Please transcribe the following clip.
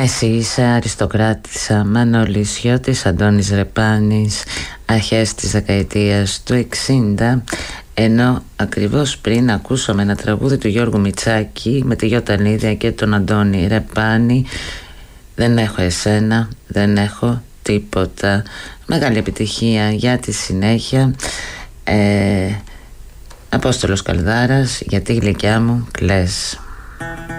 Εσύ είσαι αριστοκράτησα, Μανώλης Χιώτης, Αντώνης Ρεπάνης, αρχές της δεκαετίας του 60, ενώ ακριβώς πριν ακούσαμε ένα τραγούδι του Γιώργου Μητσάκη με τη Γιώτα Νίδια και τον Αντώνη Ρεπάνη, «Δεν έχω εσένα, δεν έχω τίποτα». Μεγάλη επιτυχία για τη συνέχεια. Απόστολος Καλδάρας, «Γιατί γλυκιά μου κλαις».